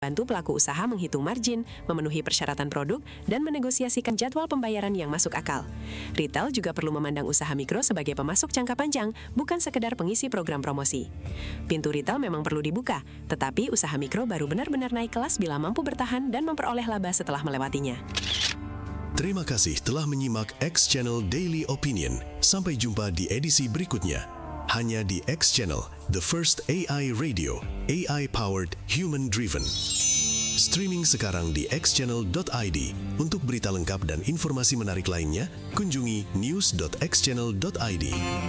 Bantu pelaku usaha menghitung margin, memenuhi persyaratan produk, dan menegosiasikan jadwal pembayaran yang masuk akal. Retail juga perlu memandang usaha mikro sebagai pemasok jangka panjang, bukan sekedar pengisi program promosi. Pintu retail memang perlu dibuka, tetapi usaha mikro baru benar-benar naik kelas bila mampu bertahan dan memperoleh laba setelah melewatinya. Terima kasih telah menyimak X Channel Daily Opinion. Sampai jumpa di edisi berikutnya. Hanya di X Channel, the first AI radio, AI-powered, human-driven. Streaming sekarang di xchannel.id. Untuk berita lengkap dan informasi menarik lainnya, kunjungi news.xchannel.id.